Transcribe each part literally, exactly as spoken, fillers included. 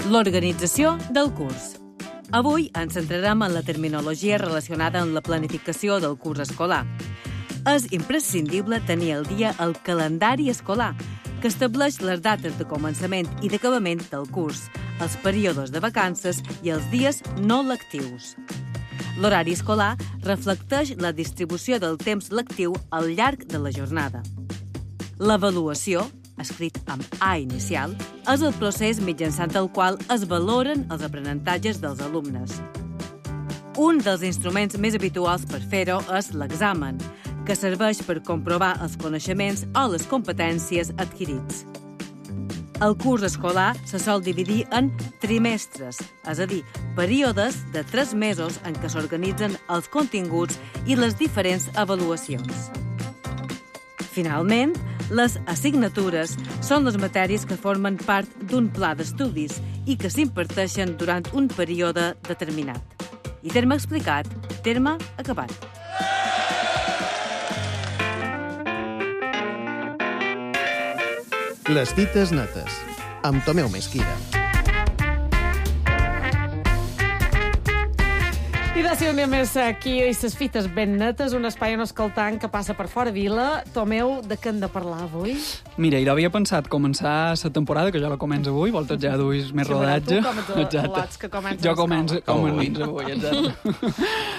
L'organització del curs. Avui ens centrarem en la terminologia relacionada amb la planificació del curs escolar. És imprescindible tenir al dia el calendari escolar, que estableix les dates de començament i d'acabament del curs, els períodes de vacances i els dies no lectius. L'horari escolar reflecteix la distribució del temps lectiu al llarg de la jornada. L'avaluació, escrit amb A inicial, és el procés mitjançant el qual es valoren els aprenentatges dels alumnes. Un dels instruments més habituals per fer-ho és l'examen, que serveix per comprovar els coneixements o les competències adquirits. El curs escolar se sol dividir en trimestres, és a dir, períodes de tres mesos en què s'organitzen els continguts i les diferents avaluacions. Finalment, les assignatures són les matèries que formen part d'un pla d'estudis i que s'imparteixen durant un període determinat. I terme explicat, terme acabat. Les dites netes, amb Tomeu Mesquida. I de si anem més aquí i ses fites ben netes, un espai on escoltant que passa per fora vila. Tomeu, de què hem de parlar avui? Mira, jo havia pensat començar la temporada, que jo la començo avui, vosaltres ja duis més rodatge. Sí, tu com a lots que comencen jo començo com a nins avui, exacte.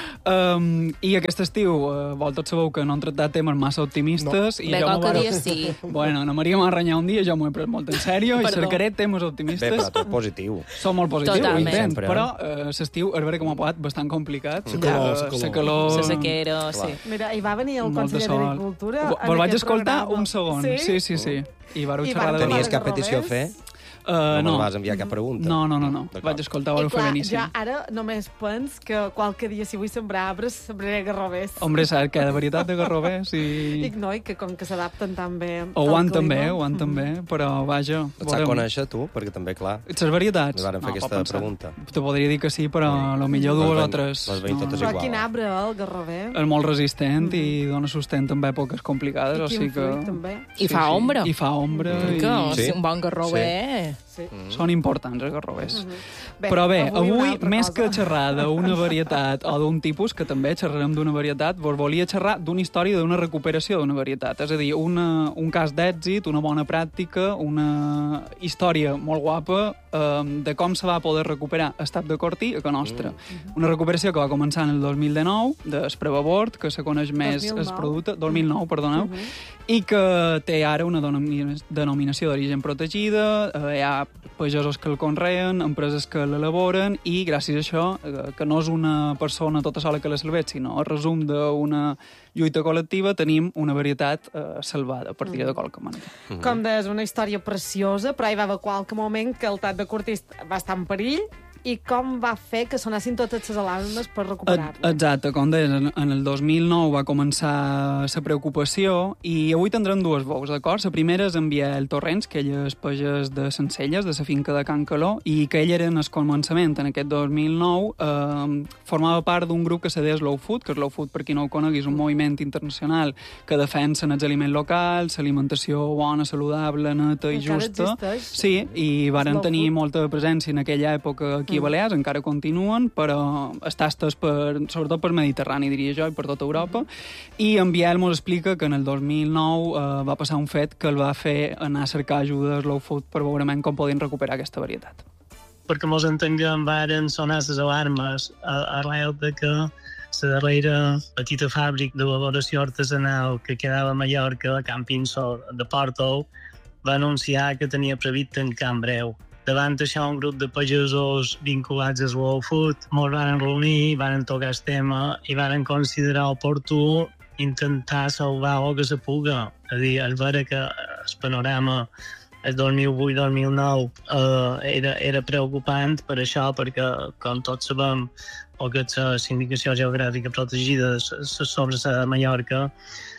um, I aquest estiu, uh, vosaltres sabeu que no han tractat temes massa optimistes. No. I Bé, jo qualque varo... dia sí. Bueno, na Maria m'ha renyat un dia, jo m'ho he pres molt en sèrio i cercaré temes optimistes. Bé, però tot positiu. Som molt positius, ho Totalment. intent, Sempre. però uh, l'estiu és vera que m'ha posat bastant complicat. La calor, Uh, la la calor. calor. La sequera, sí. Mira, hi va venir el Molta conseller sol. d'Agricultura. Ho- en Vos vaig aquest escoltar programa. un segon. Sí? Sí, sí, sí. I vareu I xerrar van de... parlar Tenies de cap petició a fer? Uh, No no. me vas enviar cap pregunta? No, no, no, no. D'acord. Vaig escoltar, I vareu fer clar, beníssim. ja ara només pens que qualque dia si vull sembrar arbres, sembraré garrovers. Hombre, saps que de veritat de garrovers i... Dic, noi, que com que s'adapten tan bé Ho al van clima. també, ho van també, però vaja... Et sap conèixer, tu? Perquè també, clar, Les varietats? ens varen fer aquesta pot pensar. pregunta. Te podria dir que sí, però a lo millor dues o tres. Les veiem totes Però igual. quin arbre, eh, el garrover? És molt resistent i dona sostent en èpoques complicades. I o quin sigui que... fruit, també. I fa ombra. I fa ombra. Que, I... sí. Un bon garrover... Sí. Són importants, els garrovers. Bé, Però bé, avui una avui, altra més cosa. que xerrar d'una varietat o d'un tipus, que també xerrarem d'una varietat, vos volia xerrar d'una història d'una recuperació d'una varietat. És a dir, una, un cas d'èxit, una bona pràctica, una història molt guapa eh, de com se va poder recuperar estat de cortí a que nostra. Mm. Una recuperació que va començar en el dos mil dinou, d'Esprevabord, que se coneix més dos mil nou. el producte, dos mil nou, perdoneu, Uh -huh. i que té ara una denomina- denominació d'origen protegida, eh, hi ha pagesos que el conreen, empreses que l'elaboren, i gràcies a això, eh, que no és una persona tota sola que la salvés, sinó el resum d'una lluita col·lectiva, tenim una varietat eh, salvada, per dir-ho de qualque manera. Com deies, una història preciosa, però hi va haver qualque moment que el tat de cortís va estar en perill i com va fer que sonessin totes les alarmes per recuperar-lo. Exacte, com deies, en, en el dos mil nou va començar la preocupació i avui tindrem dues veus, d'acord? La primera és en Biel Torrents, que ell és pagès de Sencelles, de la finca de Can Caló, i que ell era en el començament, en aquest dos mil nou, eh, formava part d'un grup que se deia Slow Food, que Slow Food, per qui no ho conegui, és un moviment internacional que defensen els aliments locals, l'alimentació bona, saludable, neta i Encara justa. existeix? Sí, i varen Slow tenir Food. molta presència en aquella època aquí a Balears, encara continuen, però està estès per, sobretot per Mediterrani, diria jo, i per tota Europa. I en Biel mos explica que en el dos mil nou eh, va passar un fet que el va fer anar a cercar ajuda a Slow Food per veure com podien recuperar aquesta varietat. Perquè mos entenguem, varen sonar les alarmes a- arrel de que la darrera petita fàbrica d'elaboració artesanal que quedava a Mallorca, a Can Pinsol de Porto, va anunciar que tenia previst tancar en breu. Davant això, un grup de pagesos vinculats a Slow Food ens van reunir, van tocar el tema i van considerar oportú intentar salvar el que se puga. És a dir, és vera que el panorama el dos mil vuit dos mil nou eh, era, era preocupant per això, perquè, com tots sabem, el que és la sindicació geogràfica protegida sobre la Mallorca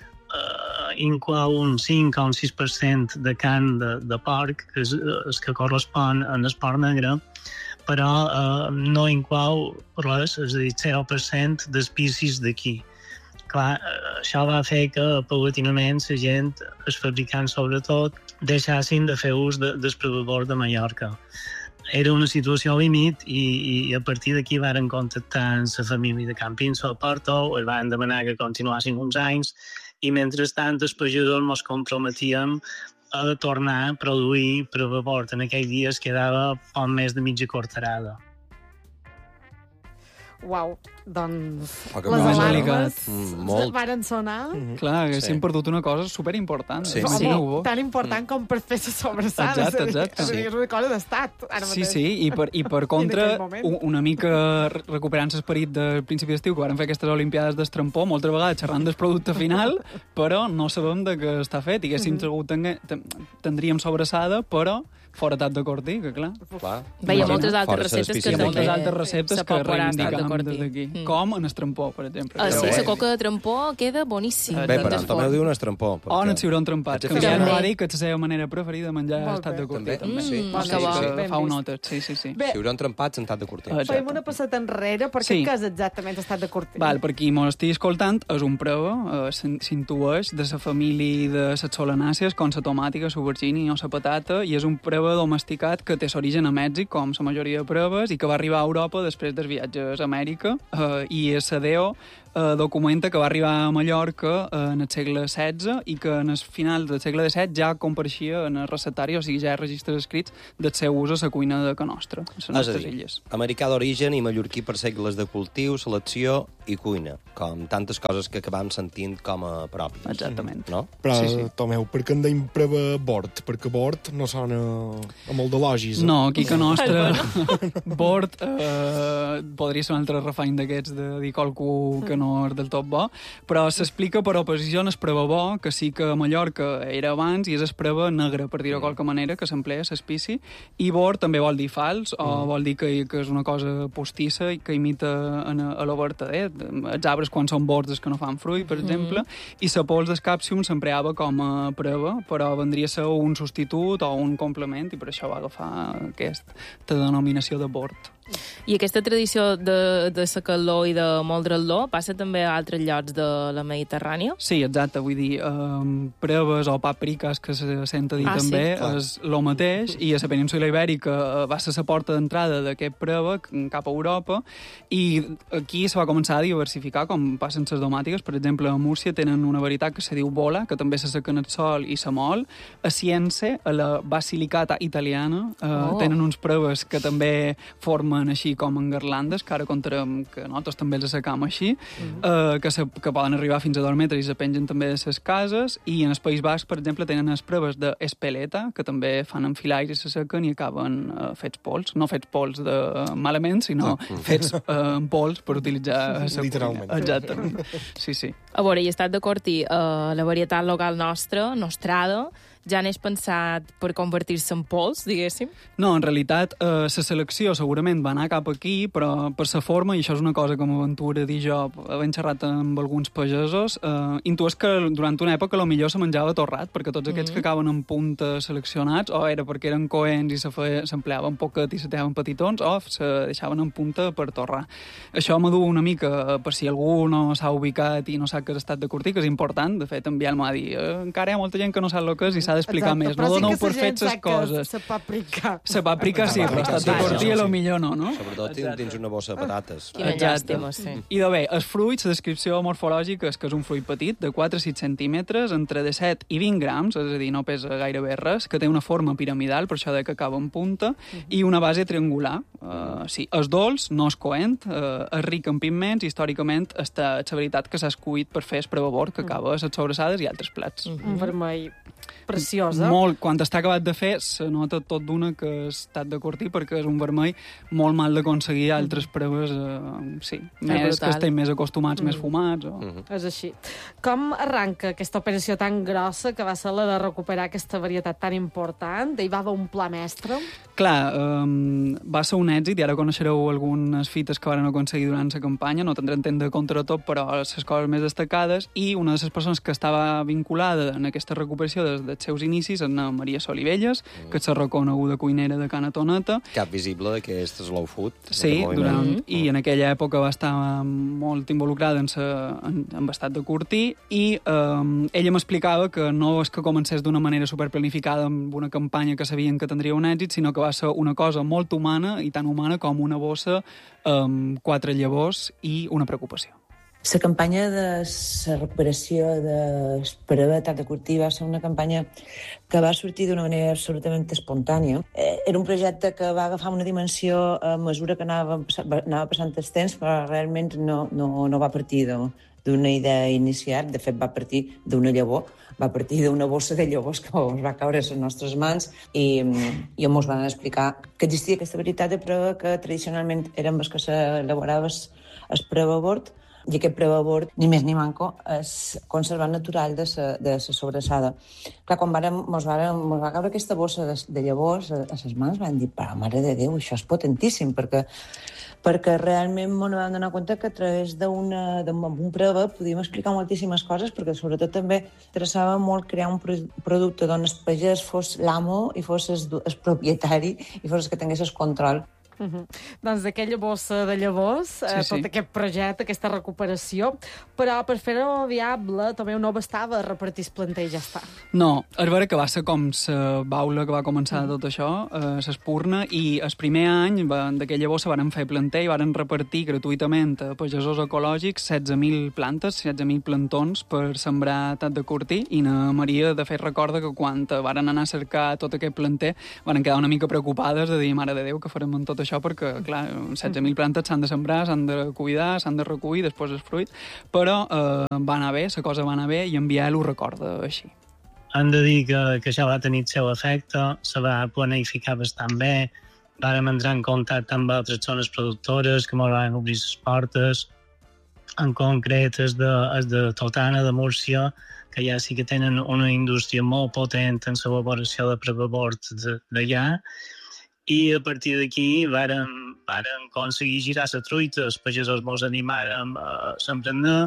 eh, inclou un cinc o un sis per cent de carn de, de porc, que és el que correspon a l'esport negre, però eh, no inclou res, és a dir, zero per cent d'espècies d'aquí. Clar, eh, això va fer que paulatinament la gent, els fabricants sobretot, deixassin de fer ús de, del Esprevabord de Mallorca. era una situació límit i, i a partir d'aquí varen contactar amb la família de Campins al Porto, els van demanar que continuassin uns anys i mentrestant els pagidors ens comprometíem a tornar a produir prova bord. En aquells dies quedava poc més de mitja quarterada. Uau, doncs Poc les més alarmes Mm, molt. varen sonar. Mm-hmm. Clar, haguéssim Sí. perdut una cosa superimportant. Sí, Home, sí. Imagineu-vos. tan important com per fer la sobrassada. Exacte, exacte. És a dir, és una cosa d'estat, ara Sí, mateix. sí, i per, i per I contra, en aquell moment. u- una mica re- recuperant l'esperit del principi d'estiu, que van fer aquestes Olimpiades d'estrampó, moltes vegades xerrant del producte final, però no sabem de què està fet. I haguéssim Mhm. mm -hmm. ten tindríem sobrassada, però fora tap de cortí, que clar. Clar. Veia Fora- moltes altres fora receptes que l'especialitat. Moltes també altres receptes se que pot posar estat de reivindicam cortí. des d'aquí. Mm. Com en estrampó, per exemple. Ah, sí, Bé. la coca de trampó queda boníssim. Bé, però Del en Tomeu forn. diu un estrampó. O en el ciuró trempat, Haig de que fer ja També. no va dir que és la seva manera preferida de menjar Molt estat bé. de cortí. També, també. sí. Mm, Bon que vist, bo. Que ben fa un vist. notes, sí, sí, sí. Bé, Ciuró trempat sentat de cortí. Exacte. fem una passada enrere, perquè Sí. què és exactament estat de cortí? Val, per qui m'ho estigui escoltant, és un prova, eh, s'in- s'intueix de la família de les solanàcies, com la tomàtica, l'aubergine o la patata, i és un prova domesticat que té l'origen a Mèxic, com la majoria de proves, i que va arribar a Europa després dels viatges a Amèrica, eh, i és la D E O eh, documenta que va arribar a Mallorca eh, en el segle setze i que en el final del segle disset ja compareixia en el recetari, o sigui, ja hi ha registres escrits del seu ús a la cuina de Can Nostra, a les És a nostres dir, illes. americà d'origen i mallorquí per segles de cultiu, selecció i cuina, com tantes coses que acabam sentint com a pròpies. Exactament. No? Però, Sí, sí, sí. sí. Tomeu, per què en deim prova bord? Perquè bord no sona a molt de lògis. No, aquí que nostre bord eh, podria ser un altre refany d'aquests de dir qualcú que no és del tot bo, però s'explica per oposició en el preva bo, que sí que a Mallorca era abans i és el preva negre, per dir-ho de qualque manera, que s'emplea a l'espici, i bord també vol dir fals, o vol dir que, que és una cosa postissa i que imita en, a lo vertader. Els arbres quan són bords és que no fan fruit, per exemple, i la pols del càpsium s'empleava com a prova, però vendria a ser un substitut o un complement, i per això va agafar aquesta denominació de bord. I aquesta tradició de, de la calor i de moldre-lo passa també a altres llocs de la Mediterrània? Sí, exacte, vull dir, um, preves o papriques, que se sent a dir Ah, sí? també, Clar. és el mateix, i a la península Ibèrica eh, va ser la porta d'entrada d'aquest preva cap a Europa, i aquí se va començar a diversificar, com passen les domàtiques. Per exemple, a Múrcia tenen una varietat que se diu bola, que també se seca en el sol i se mol. A Cience, a la Basilicata italiana, eh, Oh. tenen uns preves que també formen així com en garlandes, que ara contarem que nosaltres també els assecam així, eh, que, se, que poden arribar fins a dos metres i se pengen també de les cases, i en el País Basc, per exemple, tenen les proves d'espeleta, que també fan enfilais i se sequen i acaben eh, fets pols. No fets pols de eh, malament, sinó fets eh, en pols per utilitzar a la cuina. Literalment. Exactament. Sí, sí. A veure, i estat de cortí, uh, la varietat local nostra, nostrada, ja n'és pensat per convertir-se en pols, diguéssim? No, en realitat, eh, la selecció segurament va anar cap aquí, però per la forma, i això és una cosa com a aventura dir jo, havent xerrat amb alguns pagesos, eh, intues que durant una època lo millor se menjava torrat, perquè tots aquests que acaben en punta seleccionats, o era perquè eren coents i se feia- s'empleaven poquet i se teaven petitons, o se deixaven en punta per torrar. Això m'ha dut una mica, eh, per si algú no s'ha ubicat i no sap què és estat de cortí, que és important, de fet, en Biel m'ha dit, eh, encara hi ha molta gent que no sap el que és i s'ha d'explicar Exacte, més. però No sí doneu que per la gent fet les sap que coses. Se paprika. La paprika sí, però estat de Sí, cortí sí, a lo sí. millor no, no? Sobretot dins, dins una bossa de patates. Quina Exacte. llàstima, sí. I de bé, el fruit, la descripció morfològica és que és un fruit petit, de quatre a sis centímetres, entre disset i vint grams, és a dir, no pesa gairebé res, que té una forma piramidal, per això de que acaba en punta, i una base triangular. Uh, sí, és dolç, no és coent, uh, és ric en pigments, i històricament està la veritat que s'ha escollit per fer el prevabord, que acaba a les sobrassades i altres plats. Un vermell preciosa. Molt, quan està acabat de fer, se nota tot d'una que ha estat de cortí, perquè és un vermell molt mal d'aconseguir altres proves, eh, sí, més, brutal. que estem més acostumats, més fumats. O... És així. Com arranca aquesta operació tan grossa que va ser la de recuperar aquesta varietat tan important? Hi va haver un pla mestre? Clar, um, va ser un èxit, i ara coneixereu algunes fites que van aconseguir durant la campanya, no tindrem temps de contra tot, però les coses més destacades, i una de les persones que estava vinculada en aquesta recuperació des del seus inicis en Maria Solivelles, mm. que és la reconeguda cuinera de Canatoneta. Cap visible d'aquest Slow Food. Sí, durant, mm. i en aquella època va estar molt involucrada en, sa, en, en estat de Curtí, i eh, ella m'explicava que no és que comencés d'una manera superplanificada amb una campanya que sabien que tindria un èxit, sinó que va ser una cosa molt humana, i tan humana com una bossa amb quatre llavors i una preocupació. La campanya de la recuperació de Paravetat de Curtí va ser una campanya que va sortir d'una manera absolutament espontània. Era un projecte que va agafar una dimensió a mesura que anava, anava passant el temps, però realment no, no, no va partir d'una idea inicial. De fet, va partir d'una llavor, va partir d'una bossa de llavors que ens va caure a les nostres mans, i, i ens van explicar que existia aquesta varietat de prova que tradicionalment eren les que s'elaborava el prevabord, i aquest prevabord, ni més ni manco, és conservat natural de la de la sobrassada. Clar, quan vàrem, mos, vàrem, mos va caure aquesta bossa de, de llavors a, a les mans, vam dir, però mare de Déu, això és potentíssim, perquè, perquè realment ens vam donar compte que a través d'un preva podíem explicar moltíssimes coses, perquè sobretot també interessava molt crear un producte on el pagès fos l'amo i fos el, el propietari i fos el que tingués el control. Uh-huh. Doncs d'aquella bossa de llavors, sí, eh, tot sí. aquest projecte, aquesta recuperació, però per fer-ho viable també no bastava repartir el planter i ja està. No, és vera que va ser com la baula que va començar uh-huh. tot això, eh, l'espurna, i el primer any d'aquella bossa varen fer planter i varen repartir gratuïtament a pagesos ecològics setze mil plantes, setze mil plantons per sembrar Tat de Curtí, i na Maria, de fet, recorda que quan varen anar a cercar tot aquest planter varen quedar una mica preocupades de dir, mare de Déu, que farem amb tot això, això perquè, clar, setze mil plantes s'han de sembrar, s'han de cuidar, s'han de recollir, després el fruit, però eh, va anar bé, la cosa va anar bé, i en Biel ho recorda així. Hem de dir que, que això va tenir el seu efecte, se va planificar bastant bé, vàrem entrar en contacte amb altres zones productores que ens van obrir les portes, en concret és de, és de Totana, de Múrcia, que ja sí que tenen una indústria molt potent en l'elaboració de prevabord d'allà, i a partir d'aquí vàrem, vàrem aconseguir girar la truita, els pagesos mos animàrem a s'emprendre.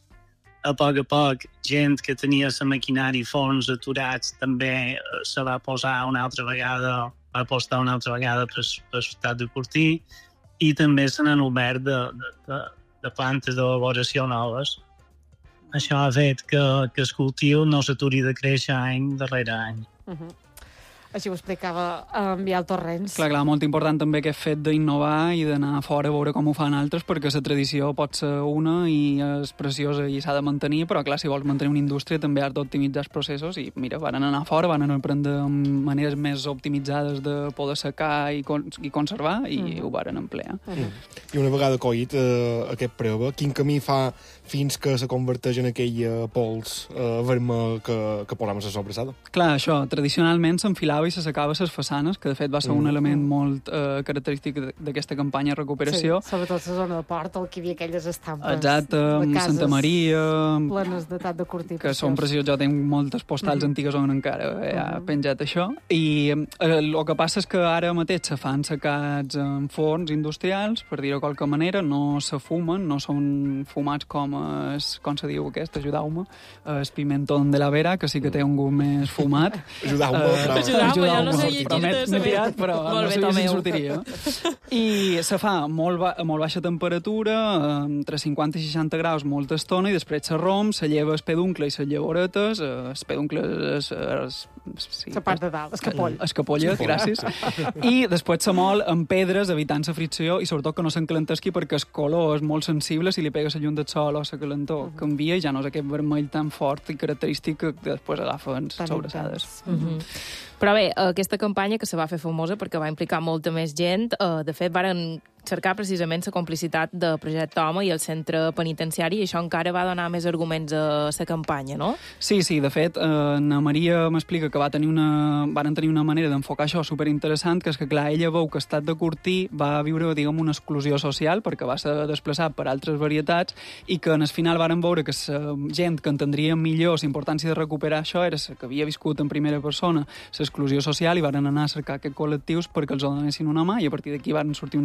A poc a poc, gent que tenia la maquinari i forns aturats també se va posar una altra vegada, va apostar una altra vegada per la ciutat de Curtí, i també se n'han obert de, de, de, de plantes d'elaboració noves. Això ha fet que, que el cultiu no s'aturi de créixer any darrere any. Uh-huh. Així ho explicava en Biel Torrents. Clar, clar, molt important també aquest fet d'innovar i d'anar fora a veure com ho fan altres, perquè la tradició pot ser una i és preciosa i s'ha de mantenir, però clar, si vols mantenir una indústria també has d'optimitzar els processos, i mira, van anar fora, van aprendre maneres més optimitzades de poder secar i, con i conservar, i mm. ho van emplear. Mm. I una vegada coït eh, aquest prova, quin camí fa fins que se converteix en aquell eh, pols eh, vermell que, que posam a la sobrassada? Clar, això, tradicionalment s'enfilava i se secava les façanes, que de fet va ser mm. un element molt eh, característic d'aquesta campanya de recuperació. Sí, sobretot la zona de port, el que hi havia aquelles estampes. Exacte, amb Santa Maria, plenes de Tat de Curtí. Que són preciós, jo tinc moltes postals mm -hmm. antigues on encara eh, ha mm -hmm. penjat això. I eh, el que passa és que ara mateix se fan secats en forns industrials, per dir-ho de qualque manera, no se fumen, no són fumats com, es, com se diu aquest, ajudeu-me, el pimentón de la Vera, que sí que té un gust més fumat. Ajudeu-me, uh, però... Ajudeu-me, jo no sé llegir-te. M'he tirat, però no sé si sortiria. I se fa molt, ba molt baixa temperatura, entre cinquanta i seixanta graus molta estona, i després se romp, se lleva el peduncle i les llavoretes, el peduncle és... és sí, la part de dalt, escapoll. Escapollet, gràcies. I després se mol amb pedres, evitant la fricció, i sobretot que no s'encalentesqui, perquè el color és molt sensible, si li pegues la llum del sol o la calentor, uh -huh. canvia, i ja no és aquest vermell tan fort i característic que després agafen sobrassades. Uh -huh. Però bé, aquesta campanya que se va fer famosa perquè va implicar molta més gent, de fet varen cercar precisament la complicitat de Projecte Home i el centre penitenciari, i això encara va donar més arguments a la campanya, no? Sí, sí, de fet, eh, na Maria m'explica que va tenir una, van tenir una manera d'enfocar això superinteressant, que és que, clar, ella veu que Estat de Curtí va viure, diguem, una exclusió social, perquè va ser desplaçat per altres varietats, i que en el final varen veure que la gent que entendria millor la importància de recuperar això era la que havia viscut en primera persona l'exclusió social, i varen anar a cercar aquests col·lectius perquè els donessin una mà, i a partir d'aquí varen sortir unes sinergies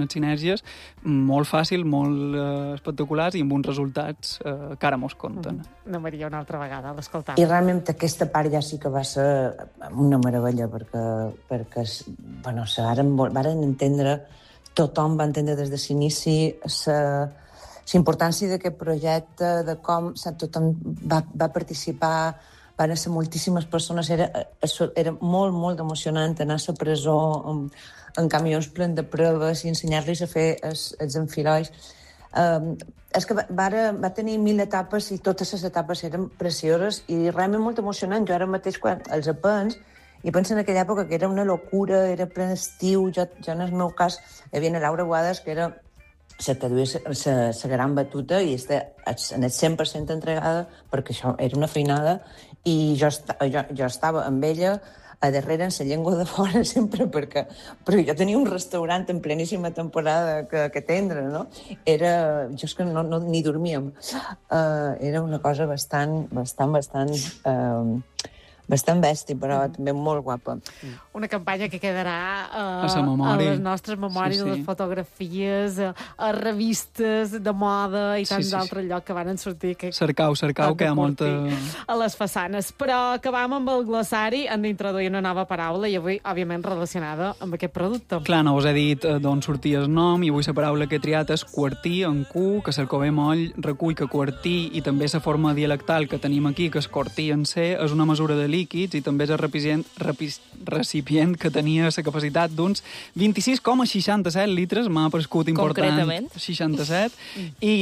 imatges molt fàcil, molt eh, espectaculars i amb uns resultats eh, que ara mos compten. Mm. No, Maria, una altra vegada, l'escoltam. I realment aquesta part ja sí que va ser una meravella, perquè, perquè bueno, se varen, varen entendre, tothom va entendre des de l'inici la importància d'aquest projecte, de com tothom va, va participar, van ser moltíssimes persones, era, era molt, molt emocionant anar a la presó amb, en camions plens de proves i ensenyar-los a fer els, els enfilois. Um, és que va, va tenir mil etapes i totes les etapes eren precioses i realment molt emocionant. Jo ara mateix, quan els apens, i penso en aquella època que era una locura, era ple estiu, jo, jo en el meu cas hi havia la Laura Guades, que era la que duia la gran batuta i està en el cent per cent entregada perquè això era una feinada i jo, jo, jo estava amb ella a darrere en la llengua de fora sempre perquè, perquè jo tenia un restaurant en pleníssima temporada que, que atendre, no? Era, jo és que no, no, ni dormíem. Uh, era una cosa bastant, bastant, bastant... Uh, bastant bèstia, però mm. també molt guapa. Una campanya que quedarà uh, a, a les nostres memòries, sí, sí. les fotografies, a, a revistes de moda i tants sí, sí, d'altres sí. llocs que van sortir. Que, cercau, cercau, que hi ha molta... A les façanes. Però acabam amb el glossari, hem d'introduir una nova paraula i avui, òbviament, relacionada amb aquest producte. Clar, no us he dit d'on sortia el nom i avui la paraula que he triat és quartí, en Q, que Cercové Moll recull que quartí i també la forma dialectal que tenim aquí, que és cortí en C, és una mesura de líquids i també és el recipient, recipient que tenia la capacitat d'uns vint-i-sis coma seixanta-set litres, m'ha paregut important seixanta-set, i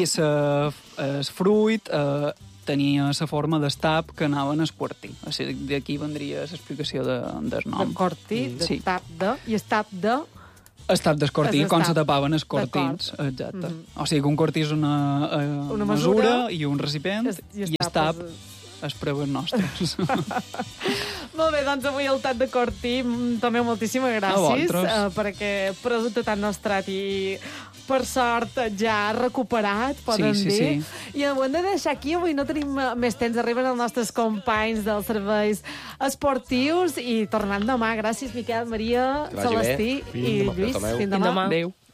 el fruit eh, tenia la forma d'estap que anava en el quartí. O sigui, d'aquí vendria l'explicació de, del nom. De quartí, d'estap sí. de, i estap de... Estap d'escortí, com se tapaven els cortins. Exacte. Mm -hmm. O sigui, un cortí és una, eh, una mesura, mesura i un recipient, es, i, i estap... es preuen nostres. Molt bé, doncs avui el Tat de Cortí, també moltíssimes gràcies uh, per aquest producte tan nostrat i per sort ja recuperat, poden sí, sí, dir. Sí. I ho hem de deixar aquí, avui no tenim més temps, arriben els nostres companys dels serveis esportius i tornant demà. Gràcies, Miquel, Maria, Celestí i Lluís. Fins demà. Adéu.